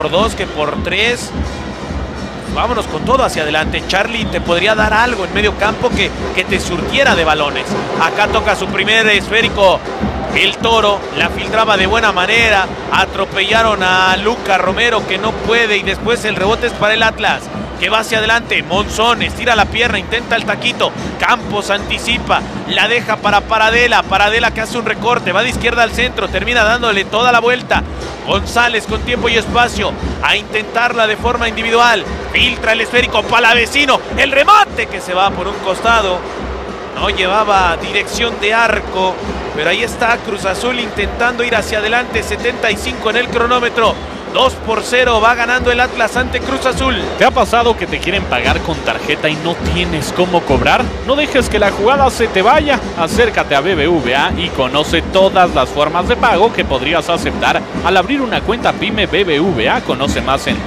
por 2 que por 3. Vámonos con todo hacia adelante. Charlie te podría dar algo en medio campo que te surtiera de balones. Acá toca su primer esférico el Toro, la filtraba de buena manera. Atropellaron a Luca Romero, que no puede, y después el rebote es para el Atlas, que va hacia adelante. Monzón estira la pierna, intenta el taquito. Campos anticipa, la deja para Paradela. Paradela que hace un recorte, va de izquierda al centro, termina dándole toda la vuelta. González con tiempo y espacio a intentarla de forma individual. Filtra el esférico, Palavecino, el remate que se va por un costado. No llevaba dirección de arco, pero ahí está Cruz Azul intentando ir hacia adelante. 75 en el cronómetro. 2-0 va ganando el Atlas ante Cruz Azul. ¿Te ha pasado que te quieren pagar con tarjeta y no tienes cómo cobrar? No dejes que la jugada se te vaya. Acércate a BBVA y conoce todas las formas de pago que podrías aceptar al abrir una cuenta PYME BBVA. Conoce más en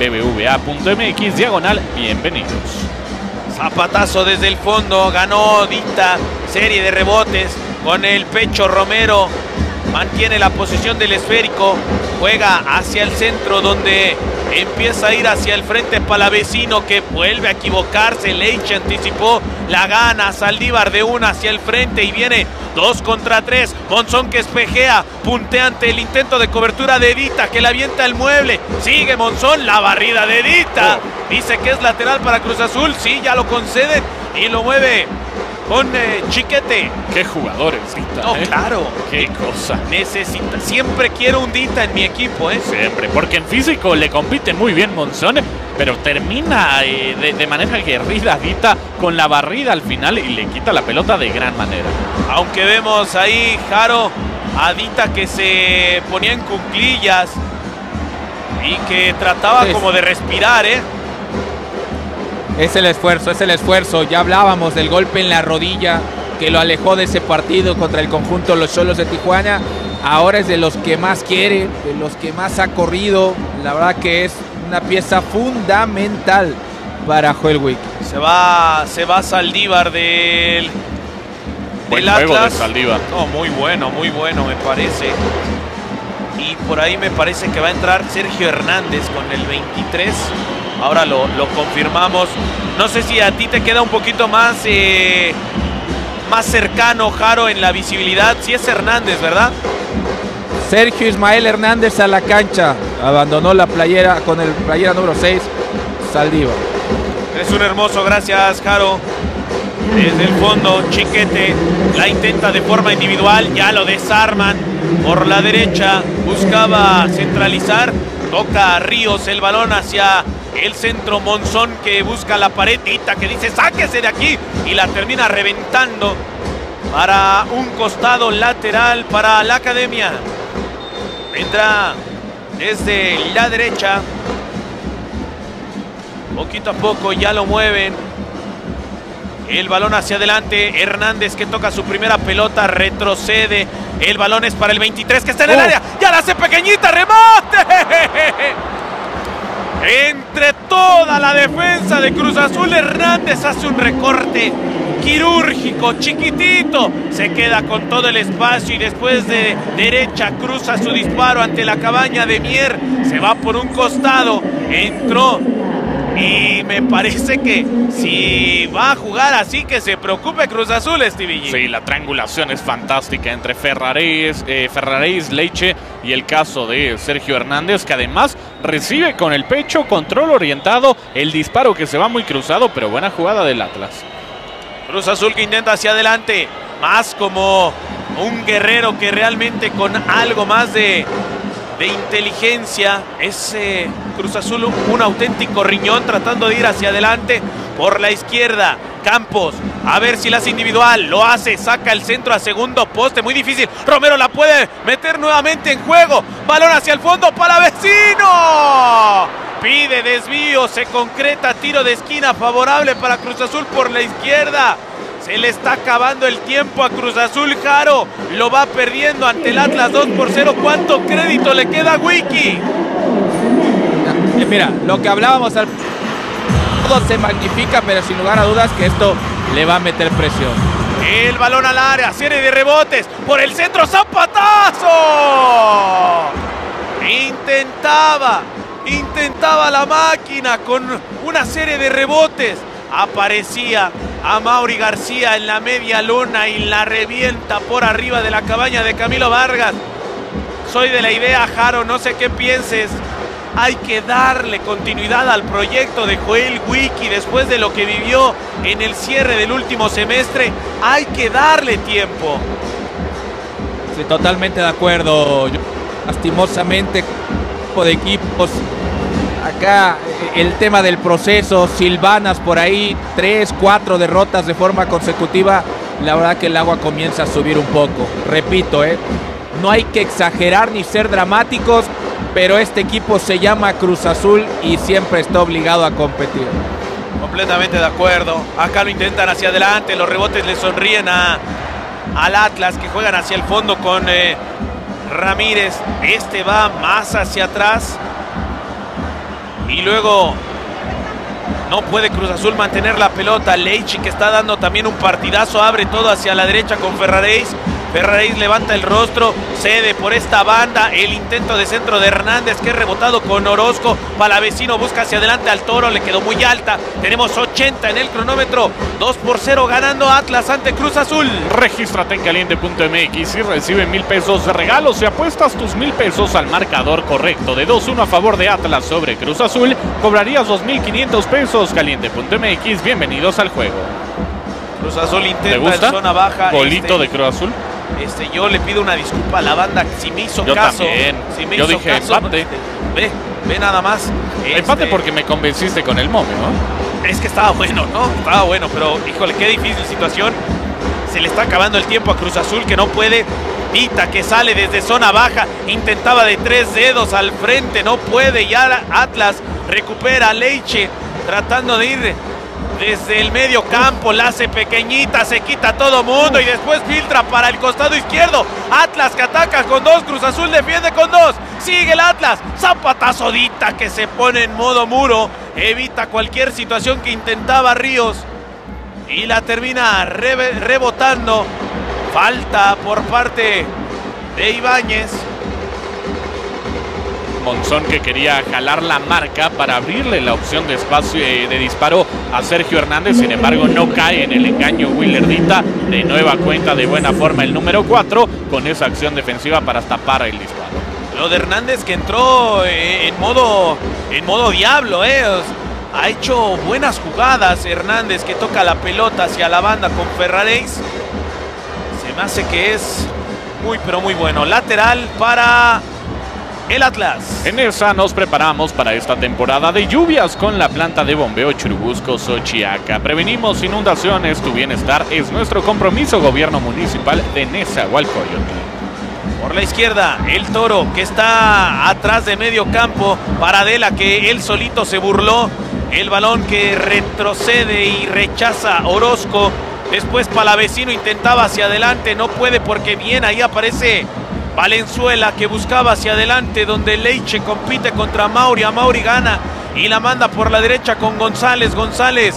bbva.mx/bienvenidos. Zapatazo desde el fondo, ganó Dita, serie de rebotes con el pecho Romero. Mantiene la posición del esférico, juega hacia el centro donde empieza a ir hacia el frente Palavecino, que vuelve a equivocarse. Leiche anticipó, la gana Saldívar de una hacia el frente y viene 2 contra 3. Monzón que espejea, puntea ante el intento de cobertura de Dita, que la avienta el mueble. Sigue Monzón, la barrida de Dita. Dice que es lateral para Cruz Azul, sí, ya lo conceden y lo mueve con Chiquete. Qué jugadores, Dita. No, claro. Qué cosa. Necesita, siempre quiero un Dita en mi equipo, Siempre, porque en físico le compite muy bien Monzón, pero termina de manera aguerrida Dita con la barrida al final y le quita la pelota de gran manera. Aunque vemos ahí, Jaro, a Dita que se ponía en cuclillas y que trataba como de respirar, Es el esfuerzo. Ya hablábamos del golpe en la rodilla que lo alejó de ese partido contra el conjunto de los Xolos de Tijuana. Ahora es de los que más quiere, de los que más ha corrido. La verdad que es una pieza fundamental para Joel Wijk. Se va Saldívar del Buen Atlas. juego de Saldívar. No, muy bueno me parece. Y por ahí me parece que va a entrar Sergio Hernández con el 23. Ahora lo confirmamos. No sé si a ti te queda un poquito más cercano, Jaro, en la visibilidad. Si es Hernández, ¿verdad? Sergio Ismael Hernández a la cancha. Abandonó la playera con el playera número 6, Saldívar. Es un hermoso, gracias, Jaro. Desde el fondo, Chiquete la intenta de forma individual. Ya lo desarman por la derecha. Buscaba centralizar. Toca a Ríos el balón hacia el centro. Monzón que busca la pared. Dita que dice sáquese de aquí y la termina reventando para un costado lateral para la Academia. Vendrá desde la derecha. Poquito a poco ya lo mueven. El balón hacia adelante. Hernández que toca su primera pelota. Retrocede. El balón es para el 23 que está en el área. Ya la hace pequeñita. ¡Remate! Entre toda la defensa de Cruz Azul, Hernández hace un recorte quirúrgico, chiquitito. Se queda con todo el espacio y después de derecha cruza su disparo ante la cabaña de Mier. Se va por un costado. Entró. Y me parece que si va a jugar así, que se preocupe Cruz Azul, Stevie G. Sí, la triangulación es fantástica entre Ferraréis, Leiche y el caso de Sergio Hernández, que además recibe con el pecho, control orientado, el disparo que se va muy cruzado, pero buena jugada del Atlas. Cruz Azul que intenta hacia adelante, más como un guerrero que realmente con algo más de inteligencia. Es Cruz Azul un auténtico riñón tratando de ir hacia adelante por la izquierda. Campos, a ver si la hace individual, lo hace, saca el centro a segundo poste, muy difícil. Romero la puede meter nuevamente en juego. Balón hacia el fondo, Palavecino. Pide desvío, se concreta, tiro de esquina favorable para Cruz Azul por la izquierda. Se le está acabando el tiempo a Cruz Azul, Jaro. Lo va perdiendo ante el Atlas 2-0. ¿Cuánto crédito le queda a Wiki? Mira, lo que hablábamos al... Todo se magnifica, pero sin lugar a dudas que esto le va a meter presión. El balón al área, serie de rebotes. Por el centro, ¡zapatazo! Intentaba Intentaba la máquina con una serie de rebotes. Aparecía a Mauri García en la media luna y la revienta por arriba de la cabaña de Camilo Vargas. Soy de la idea, Jaro, no sé qué pienses. Hay que darle continuidad al proyecto de Joel Wiki después de lo que vivió en el cierre del último semestre. Hay que darle tiempo. Sí, totalmente de acuerdo. Lastimosamente, de equipos. Acá el tema del proceso, silvanas por ahí, 3, 4 derrotas de forma consecutiva. La verdad que el agua comienza a subir un poco. Repito, no hay que exagerar ni ser dramáticos, pero este equipo se llama Cruz Azul y siempre está obligado a competir. Completamente de acuerdo. Acá lo intentan hacia adelante, los rebotes le sonríen al Atlas, que juegan hacia el fondo con Ramírez. Este va más hacia atrás y luego no puede Cruz Azul mantener la pelota. Leichi, que está dando también un partidazo, abre todo hacia la derecha con Ferraréis. Ferraréis levanta el rostro, cede por esta banda. El intento de centro de Hernández, que es rebotado con Orozco. Palavecino busca hacia adelante al Toro, le quedó muy alta. Tenemos 80 en el cronómetro. 2-0 ganando Atlas ante Cruz Azul. Regístrate en caliente.mx y recibe 1,000 pesos de regalo si apuestas tus 1,000 pesos al marcador correcto de 2-1 a favor de Atlas sobre Cruz Azul. Cobrarías 2,500 pesos. Caliente.mx, bienvenidos al juego. Cruz Azul intenta ¿Te gusta? en zona baja. Golito de Cruz Azul. Yo le pido una disculpa a la banda si me hizo Yo caso. también. Si me Yo hizo dije caso, empate. Ve nada más. Empate porque me convenciste con el momio, ¿no? Es que estaba bueno, ¿no? Estaba bueno, pero híjole, qué difícil situación. Se le está acabando el tiempo a Cruz Azul, que no puede. Pita, que sale desde zona baja, intentaba de 3 dedos al frente, no puede. Ya Atlas recupera a Leiche, tratando de ir desde el medio campo, la hace pequeñita, se quita todo mundo y después filtra para el costado izquierdo. Atlas que ataca con 2, Cruz Azul defiende con 2. Sigue el Atlas, zapatazodita que se pone en modo muro, evita cualquier situación que intentaba Ríos y la termina rebotando. Falta por parte de Ibáñez. Monzón, que quería jalar la marca para abrirle la opción de espacio de disparo a Sergio Hernández. Sin embargo, no cae en el engaño Willerdita. De nueva cuenta, de buena forma, el número 4 con esa acción defensiva para tapar el disparo. Lo de Hernández, que entró en modo diablo, ha hecho buenas jugadas. Hernández, que toca la pelota hacia la banda con Ferraréis. Se me hace que es muy pero muy bueno. Lateral para el Atlas. En esa nos preparamos para esta temporada de lluvias con la planta de bombeo Churubusco Xochiaca. Prevenimos inundaciones, tu bienestar es nuestro compromiso. Gobierno Municipal de Nezahualcóyotl. Por la izquierda, el Toro, que está atrás de medio campo. Paradela, que él solito se burló. El balón que retrocede y rechaza Orozco. Después Palavecino intentaba hacia adelante, no puede porque bien ahí aparece Valenzuela, que buscaba hacia adelante donde Leiche compite contra Mauri. A Mauri gana y la manda por la derecha con González. González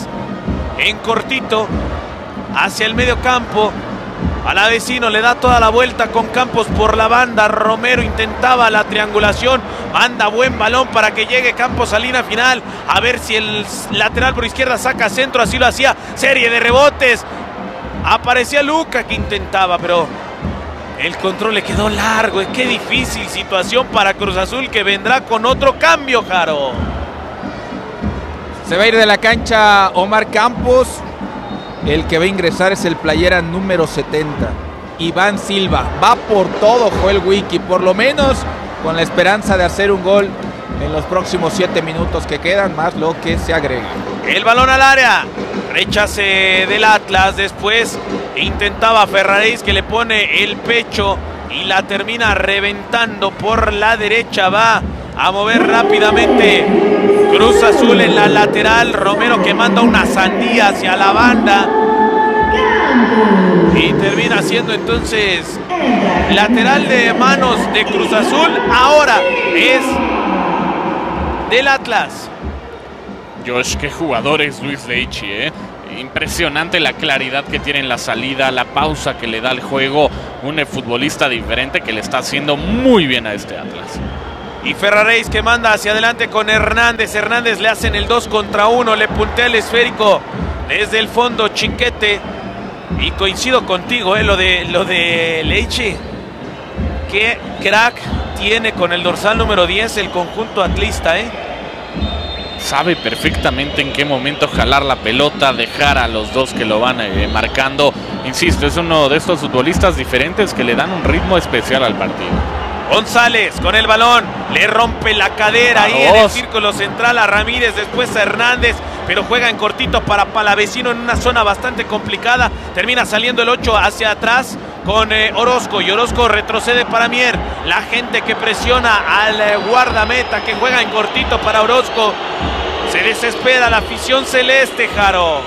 en cortito hacia el medio campo. Palavecino le da toda la vuelta con Campos por la banda. Romero intentaba la triangulación, manda buen balón para que llegue Campos a línea final. A ver si el lateral por izquierda saca centro, así lo hacía. Serie de rebotes. Aparecía Luca, que intentaba, pero el control le quedó largo. Qué difícil situación para Cruz Azul, que vendrá con otro cambio, Jaro. Se va a ir de la cancha Omar Campos. El que va a ingresar es el playera número 70, Iván Silva. Va por todo Joel Wiki, por lo menos con la esperanza de hacer un gol en los próximos 7 minutos que quedan, más lo que se agrega. El balón al área, rechace del Atlas. Después intentaba Ferraréis, que le pone el pecho y la termina reventando por la derecha. Va a mover rápidamente Cruz Azul en la lateral. Romero, que manda una sandía hacia la banda y termina siendo entonces lateral de manos de Cruz Azul. Ahora es del Atlas. Josh, qué jugador es Luis Leichi, Impresionante la claridad que tiene en la salida, la pausa que le da al juego. Un futbolista diferente que le está haciendo muy bien a este Atlas. Y Ferraréis que manda hacia adelante con Hernández. Hernández le hacen el 2 contra 1. Le puntea el esférico desde el fondo Chiquete. Y coincido contigo, lo de Leite. Qué crack tiene con el dorsal número 10 el conjunto atlista, Sabe perfectamente en qué momento jalar la pelota, dejar a los dos que lo van marcando. Insisto, es uno de estos futbolistas diferentes que le dan un ritmo especial al partido. González con el balón, le rompe la cadera ahí en el círculo central a Ramírez, después a Hernández, pero juega en cortito para Palavecino en una zona bastante complicada. Termina saliendo el 8 hacia atrás con Orozco, y Orozco retrocede para Mier. La gente que presiona al guardameta que juega en cortito para Orozco. Se desespera la afición celeste, Jaro.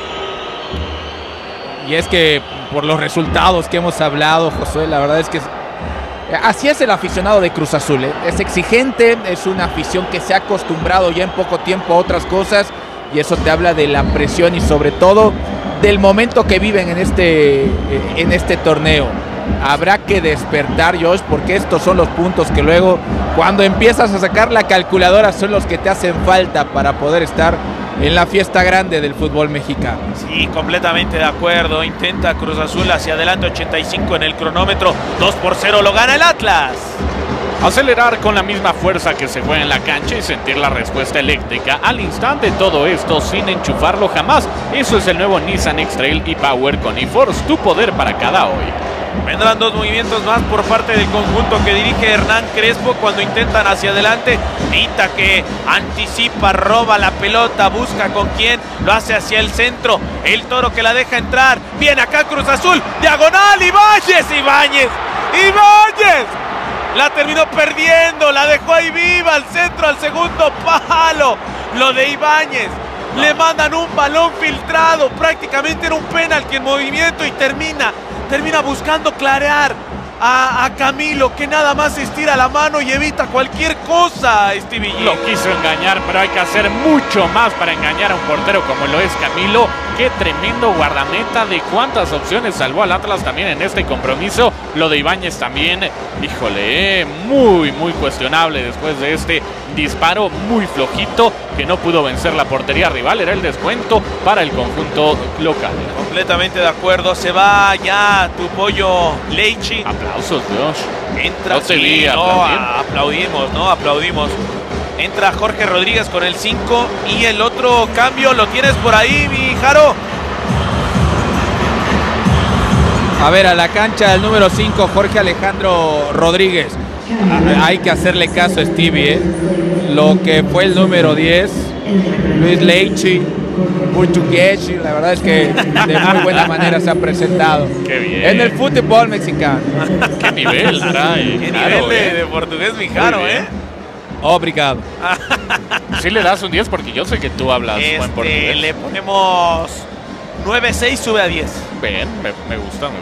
Y es que por los resultados que hemos hablado, Josué, la verdad es que así es el aficionado de Cruz Azul, es exigente, es una afición que se ha acostumbrado ya en poco tiempo a otras cosas, y eso te habla de la presión y sobre todo del momento que viven en este torneo. Habrá que despertar, Josh, porque estos son los puntos que luego, cuando empiezas a sacar la calculadora, son los que te hacen falta para poder estar en la fiesta grande del fútbol mexicano. Sí, completamente de acuerdo. Intenta Cruz Azul hacia adelante, 85 en el cronómetro. 2-0 lo gana el Atlas. Acelerar con la misma fuerza que se juega en la cancha y sentir la respuesta eléctrica al instante, todo esto sin enchufarlo jamás. Eso es el nuevo Nissan X-Trail e-Power con eForce, tu poder para cada hoy. Vendrán 2 movimientos más por parte del conjunto que dirige Hernán Crespo cuando intentan hacia adelante. Nita que anticipa, roba la pelota, busca con quién, lo hace hacia el centro. El Toro que la deja entrar. Viene acá Cruz Azul, diagonal, Ibáñez. La terminó perdiendo, la dejó ahí viva al centro, al segundo palo. Lo de Ibáñez. Le mandan un balón filtrado, prácticamente era un penalti en movimiento y termina buscando clarear a Camilo, que nada más estira la mano y evita cualquier cosa, Stevie G. Lo quiso engañar, pero hay que hacer mucho más para engañar a un portero como lo es Camilo. Qué tremendo guardameta, de cuántas opciones salvó al Atlas también en este compromiso. Lo de Ibáñez también, híjole, muy cuestionable después de este disparo muy flojito que no pudo vencer la portería rival. Era el descuento para el conjunto local. Completamente de acuerdo. Se va ya tu pollo Leite. Aplausos, Dios. Entra, no te vi aplaudimos. Entra Jorge Rodríguez con el 5 y el otro cambio lo tienes por ahí, mi Jaro. A ver, a la cancha el número 5, Jorge Alejandro Rodríguez. Hay que hacerle caso a Stevie, Lo que fue el número 10, Luis Leite, portugués, la verdad es que de muy buena manera se ha presentado. Qué bien. En el fútbol mexicano. Qué nivel trae. Qué nivel de portugués, mi Jaro, Obrigado. Sí le das un 10 porque yo sé que tú hablas buen portugués. Le ponemos 9-6, sube a 10. Bien, me gusta.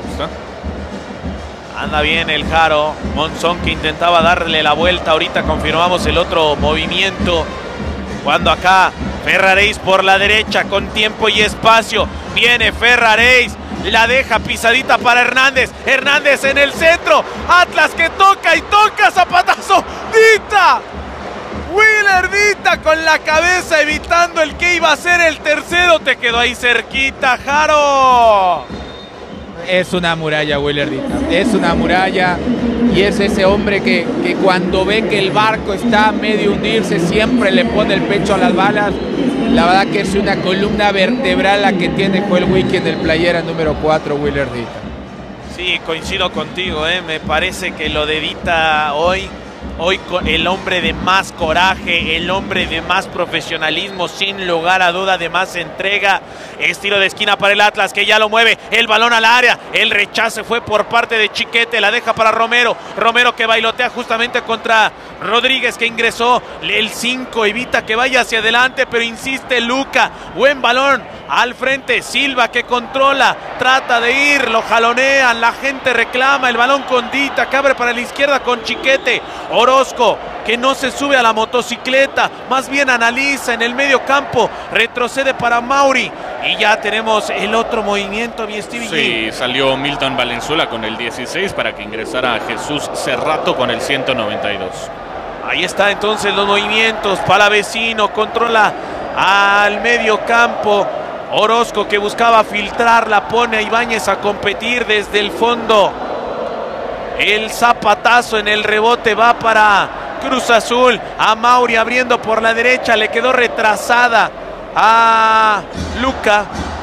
Anda bien el Jaro. Monzón que intentaba darle la vuelta. Ahorita confirmamos el otro movimiento. Cuando acá Ferraréis por la derecha con tiempo y espacio. Viene Ferraréis. La deja pisadita para Hernández. Hernández en el centro. Atlas que toca y toca. Zapatazo. Dita. Willer Dita con la cabeza evitando el que iba a ser el tercero. Te quedó ahí cerquita, Jaro. Es una muralla, Willer Dita. Es una muralla. Y es ese hombre que cuando ve que el barco está a medio hundirse, siempre le pone el pecho a las balas. La verdad que es una columna vertebral la que tiene Joel Wiki en el playera número 4, Willer Dita. Sí, coincido contigo, Me parece que lo de Dita hoy el hombre de más coraje, el hombre de más profesionalismo, sin lugar a duda, de más entrega. Es tiro de esquina para el Atlas, que ya lo mueve, el balón al área, el rechace fue por parte de Chiquete, la deja para Romero que bailotea justamente contra Rodríguez, que ingresó, el 5 evita que vaya hacia adelante, pero insiste Luca, buen balón al frente, Silva que controla, trata de ir, lo jalonean, la gente reclama, el balón con Dita, que abre para la izquierda con Chiquete. Orozco, que no se sube a la motocicleta, más bien analiza en el medio campo, retrocede para Mauri, y ya tenemos el otro movimiento, mi Stevie. Sí, salió Milton Valenzuela con el 16 para que ingresara Jesús Cerrato con el 192. Ahí está entonces los movimientos. Palavecino controla al medio campo. Orozco, que buscaba filtrarla, pone a Ibáñez a competir desde el fondo. El zapatazo en el rebote va para Cruz Azul. A Mauri abriendo por la derecha, le quedó retrasada a Luca.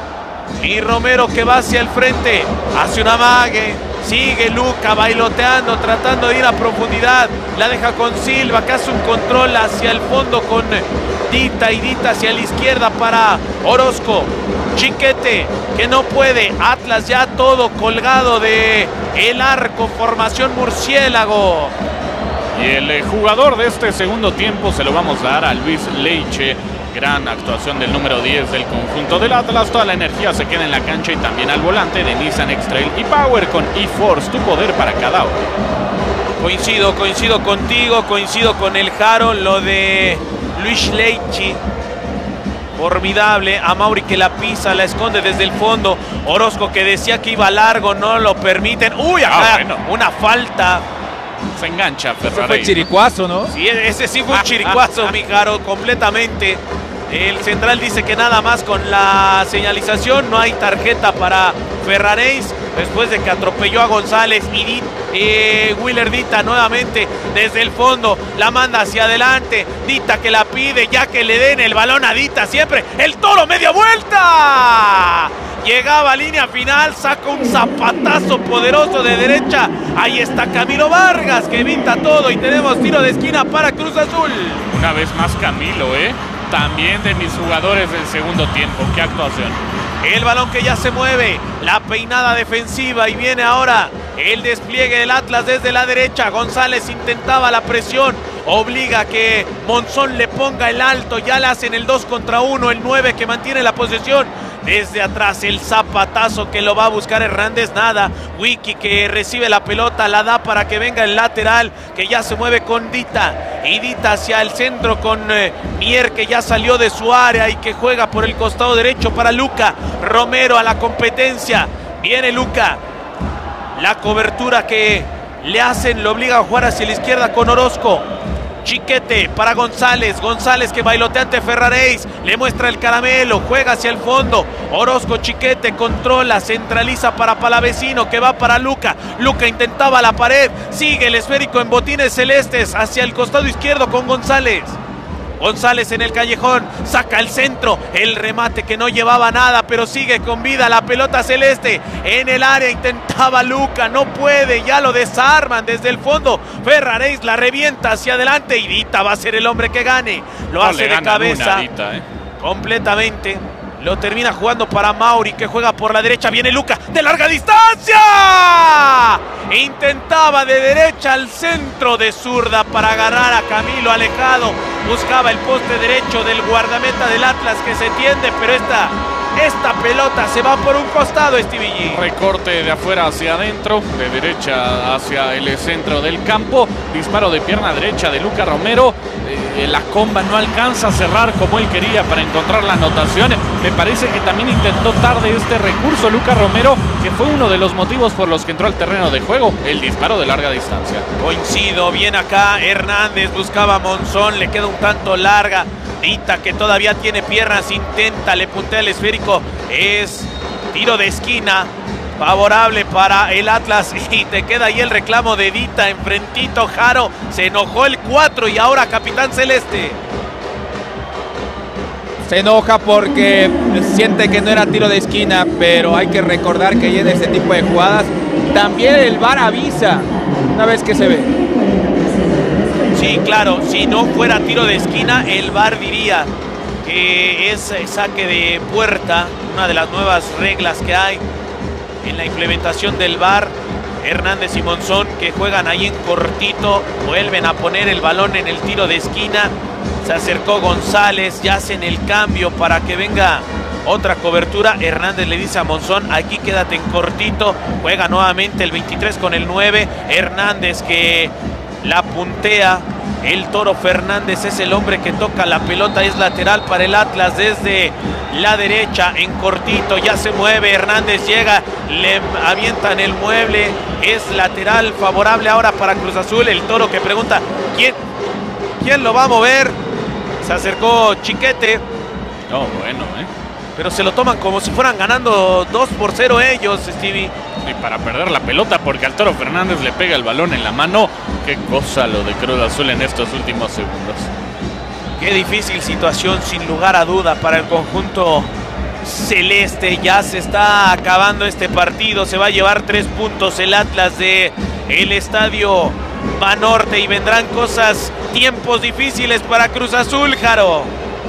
Y Romero, que va hacia el frente, hace un amague. Sigue Luca bailoteando, tratando de ir a profundidad. La deja con Silva, que hace un control hacia el fondo con Dita, y Dita hacia la izquierda para Orozco. Chiquete, que no puede. Atlas ya todo colgado de el arco, formación murciélago. Y el jugador de este segundo tiempo se lo vamos a dar a Luis Leiche. Gran actuación del número 10 del conjunto del Atlas. Toda la energía se queda en la cancha, y también al volante de Nissan X-Trail y Power con eForce, tu poder para cada hora. Coincido contigo, coincido con el Jaro. Lo de Luis Leiche, formidable. A Mauri, que la pisa, la esconde desde el fondo. Orozco, que decía que iba largo, no lo permiten. Uy, acá una falta. Se engancha Ferrareis. Ese fue chiricuazo, ¿no? Sí, ese sí fue un chiricuazo, mi Jaro, completamente. El central dice que nada más con la señalización, no hay tarjeta para Ferrareis, después de que atropelló a González. Y Willer Dita nuevamente desde el fondo, la manda hacia adelante. Dita, que la pide, ya que le den el balón a Dita siempre. El Toro, media vuelta. Llegaba a línea final, saca un zapatazo poderoso de derecha. Ahí está Camilo Vargas, que evita todo, y tenemos tiro de esquina para Cruz Azul. Una vez más Camilo, también de mis jugadores del segundo tiempo. ¡Qué actuación! El balón que ya se mueve, la peinada defensiva, y viene ahora el despliegue del Atlas desde la derecha. González intentaba la presión, obliga a que Monzón le ponga el alto. Ya le hacen el 2 contra 1, el 9 que mantiene la posesión. Desde atrás el zapatazo que lo va a buscar Hernández, nada. Wiki, que recibe la pelota, la da para que venga el lateral, que ya se mueve con Dita. Y Dita hacia el centro con Mier, que ya salió de su área y que juega por el costado derecho para Luca. Romero a la competencia. Viene Luca. La cobertura que le hacen lo obliga a jugar hacia la izquierda con Orozco. Chiquete para González. González, que bailotea ante Ferrareis. Le muestra el caramelo. Juega hacia el fondo. Orozco, Chiquete, controla. Centraliza para Palavecino, que va para Luca. Luca intentaba la pared. Sigue el esférico en botines celestes hacia el costado izquierdo con González. González en el callejón, saca el centro, el remate que no llevaba nada, pero sigue con vida la pelota celeste. En el área intentaba Luca, no puede, ya lo desarman desde el fondo. Ferrareis la revienta hacia adelante, y Dita va a ser el hombre que gane. Lo hace de cabeza, completamente. Lo termina jugando para Mauri, que juega por la derecha. Viene Luca de larga distancia. Intentaba de derecha al centro, de zurda para agarrar a Camilo alejado. Buscaba el poste derecho del guardameta del Atlas, que se tiende, pero esta pelota se va por un costado, Stevie G. Recorte de afuera hacia adentro, de derecha hacia el centro del campo. Disparo de pierna derecha de Luca Romero. La comba no alcanza a cerrar como él quería para encontrar la anotación. Me parece que también intentó tarde este recurso Luca Romero, que fue uno de los motivos por los que entró al terreno de juego, el disparo de larga distancia. Coincido, bien acá Hernández, buscaba a Monzón, le queda un tanto larga. Dita, que todavía tiene piernas, intenta, le puntea el esférico. Es tiro de esquina favorable para el Atlas, y te queda ahí el reclamo de Dita enfrentito. Jaro, se enojó el 4 y ahora capitán celeste. Se enoja porque siente que no era tiro de esquina, pero hay que recordar que en este tipo de jugadas también el VAR avisa una vez que se ve. Sí, claro, si no fuera tiro de esquina, el VAR diría que es saque de puerta, una de las nuevas reglas que hay en la implementación del VAR. Hernández y Monzón, que juegan ahí en cortito, vuelven a poner el balón en el tiro de esquina. Se acercó González, ya hacen el cambio para que venga otra cobertura. Hernández le dice a Monzón, aquí quédate en cortito. Juega nuevamente el 23 con el 9. Hernández, que la puntea. El Toro Fernández es el hombre que toca la pelota, es lateral para el Atlas desde la derecha en cortito. Ya se mueve, Hernández llega, le avientan el mueble, es lateral favorable ahora para Cruz Azul. El Toro, que pregunta, ¿Quién lo va a mover? Se acercó Chiquete. No, bueno, Pero se lo toman como si fueran ganando 2-0 ellos, Stevie. Y para perder la pelota, porque al Toro Fernández le pega el balón en la mano. Qué cosa lo de Cruz Azul en estos últimos segundos. Qué difícil situación, sin lugar a duda, para el conjunto celeste. Ya se está acabando este partido. Se va a llevar 3 puntos el Atlas de el Estadio Banorte. Y vendrán tiempos difíciles para Cruz Azul, Jaro.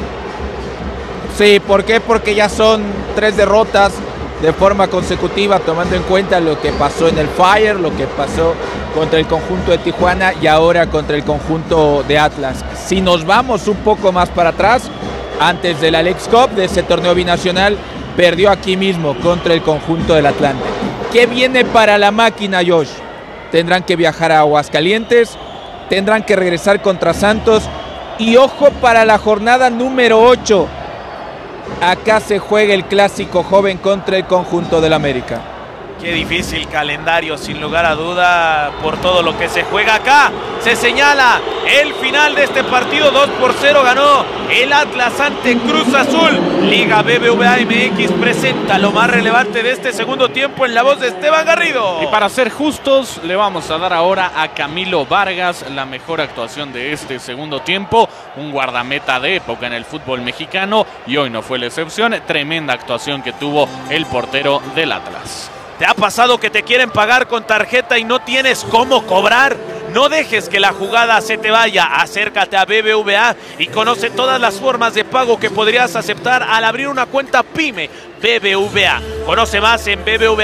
Sí, ¿por qué? Porque ya son 3 derrotas de forma consecutiva, tomando en cuenta lo que pasó en el Fire, lo que pasó contra el conjunto de Tijuana y ahora contra el conjunto de Atlas. Si nos vamos un poco más para atrás, antes de la Leagues Cup, de ese torneo binacional, perdió aquí mismo contra el conjunto del Atlante. ¿Qué viene para la máquina, Josh? Tendrán que viajar a Aguascalientes, tendrán que regresar contra Santos y ojo para la jornada número 8. Acá se juega el clásico joven contra el conjunto del América. Qué difícil calendario, sin lugar a duda, por todo lo que se juega acá. Se señala el final de este partido. 2-0 ganó el Atlas ante Cruz Azul. Liga BBVA MX presenta lo más relevante de este segundo tiempo en la voz de Esteban Garrido. Y para ser justos, le vamos a dar ahora a Camilo Vargas la mejor actuación de este segundo tiempo. Un guardameta de época en el fútbol mexicano y hoy no fue la excepción. Tremenda actuación que tuvo el portero del Atlas. ¿Te ha pasado que te quieren pagar con tarjeta y no tienes cómo cobrar? No dejes que la jugada se te vaya. Acércate a BBVA y conoce todas las formas de pago que podrías aceptar al abrir una cuenta PYME BBVA. Conoce más en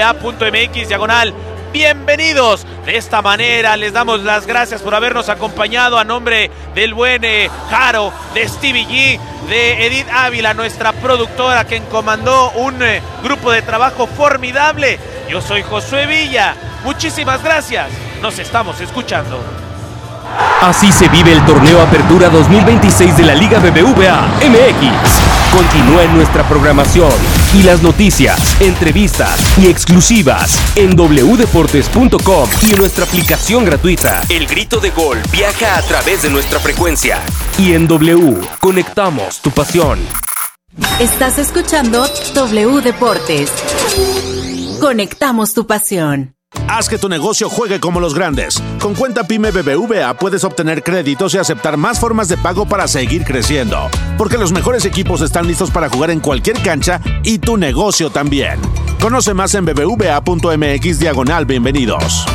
bbva.mx/bienvenidos. De esta manera les damos las gracias por habernos acompañado a nombre del buen Jaro, de Stevie G, de Edith Ávila, nuestra productora, quien comandó un grupo de trabajo formidable. Yo soy Josué Villa. Muchísimas gracias. Nos estamos escuchando. Así se vive el torneo Apertura 2026 de la Liga BBVA MX. Continúa en nuestra programación y las noticias, entrevistas y exclusivas en wdeportes.com y en nuestra aplicación gratuita. El grito de gol viaja a través de nuestra frecuencia. Y en W, conectamos tu pasión. Estás escuchando W Deportes. Conectamos tu pasión. Haz que tu negocio juegue como los grandes. Con cuenta PYME BBVA puedes obtener créditos y aceptar más formas de pago para seguir creciendo. Porque los mejores equipos están listos para jugar en cualquier cancha y tu negocio también. Conoce más en bbva.mx/bienvenidos.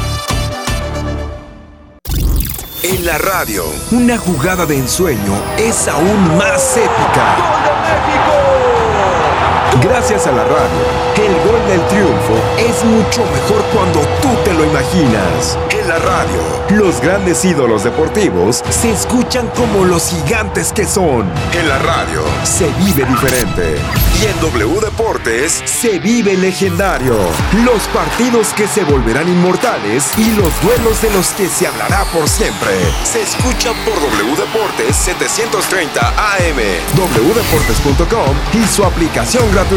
En la radio, una jugada de ensueño es aún más épica. ¡Gol de México! Gracias a la radio, el gol del triunfo es mucho mejor cuando tú te lo imaginas. En la radio, los grandes ídolos deportivos se escuchan como los gigantes que son. En la radio, se vive diferente. Y en W Deportes, se vive legendario. Los partidos que se volverán inmortales y los duelos de los que se hablará por siempre. Se escucha por W Deportes 730 AM, wdeportes.com y su aplicación gratuita.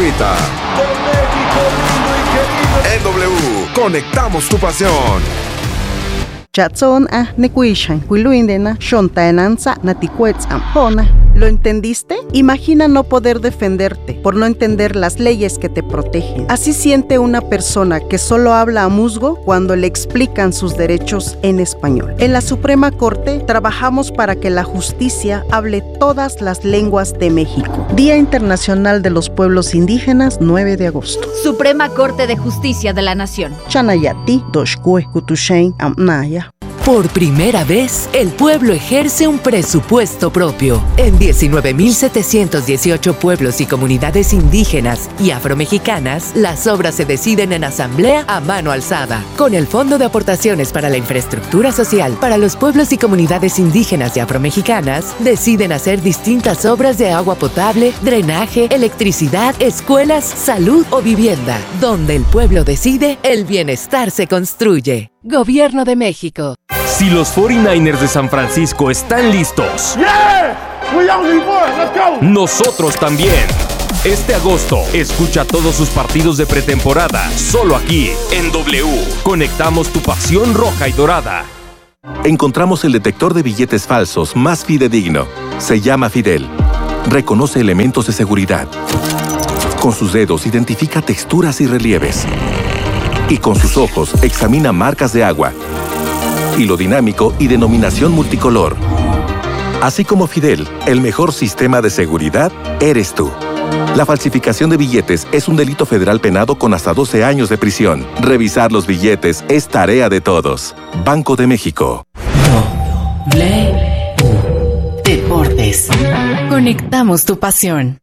En W, conectamos tu pasión. Chatson nekuishan kuiluindena shontaenanza naticuetz ampona. ¿Lo entendiste? Imagina no poder defenderte por no entender las leyes que te protegen. Así siente una persona que solo habla a musgo cuando le explican sus derechos en español. En la Suprema Corte trabajamos para que la justicia hable todas las lenguas de México. Día Internacional de los Pueblos Indígenas, 9 de agosto. Suprema Corte de Justicia de la Nación. Chanayati, Doshkue, Kutushain, Amnaya. Por primera vez, el pueblo ejerce un presupuesto propio. En 19.718 pueblos y comunidades indígenas y afromexicanas, las obras se deciden en asamblea a mano alzada. Con el Fondo de Aportaciones para la Infraestructura Social para los pueblos y comunidades indígenas y afromexicanas, deciden hacer distintas obras de agua potable, drenaje, electricidad, escuelas, salud o vivienda. Donde el pueblo decide, el bienestar se construye. Gobierno de México. Si los 49ers de San Francisco están listos, nosotros también. Este agosto, escucha todos sus partidos de pretemporada, solo aquí, en W. Conectamos tu pasión roja y dorada. Encontramos el detector de billetes falsos más fidedigno. Se llama Fidel. Reconoce elementos de seguridad. Con sus dedos identifica texturas y relieves. Y con sus ojos examina marcas de agua, hilo dinámico y denominación multicolor. Así como Fidel, el mejor sistema de seguridad eres tú. La falsificación de billetes es un delito federal penado con hasta 12 años de prisión. Revisar los billetes es tarea de todos. Banco de México. Deportes. Conectamos tu pasión.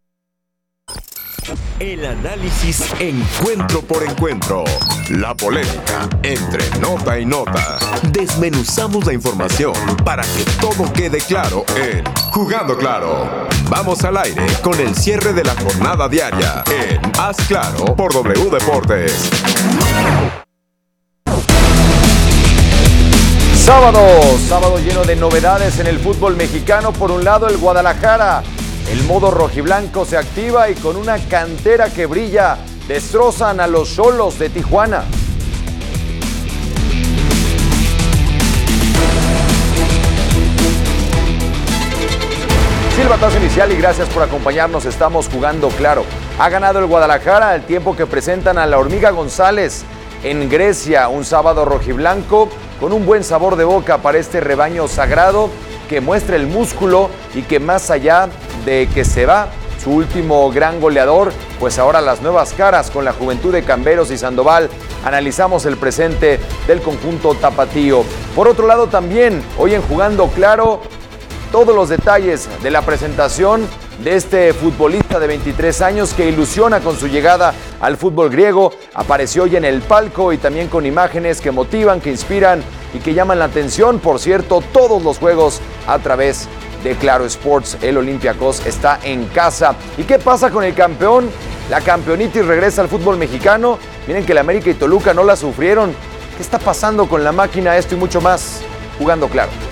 El análisis encuentro por encuentro. La polémica entre nota y nota. Desmenuzamos la información para que todo quede claro en Jugando Claro. Vamos al aire con el cierre de la jornada diaria en Haz Claro por W Deportes. Sábado lleno de novedades en el fútbol mexicano. Por un lado, el Guadalajara. El modo rojiblanco se activa y con una cantera que brilla, destrozan a los Xolos de Tijuana. Silbatazo inicial y gracias por acompañarnos. Estamos Jugando Claro. Ha ganado el Guadalajara al tiempo que presentan a la Hormiga González en Grecia. Un sábado rojiblanco con un buen sabor de boca para este rebaño sagrado que muestra el músculo y que más allá de que se va su último gran goleador, pues ahora las nuevas caras con la juventud de Camberos y Sandoval. Analizamos el presente del conjunto tapatío. Por otro lado también, hoy en Jugando Claro, todos los detalles de la presentación de este futbolista de 23 años que ilusiona con su llegada al fútbol griego. Apareció hoy en el palco y también con imágenes que motivan, que inspiran y que llaman la atención. Por cierto, todos los juegos a través de Claro Sports. El Olympiacos está en casa. ¿Y qué pasa con el campeón? La campeonitis regresa al fútbol mexicano. Miren que el América y Toluca no la sufrieron. ¿Qué está pasando con la máquina? Esto y mucho más. Jugando Claro.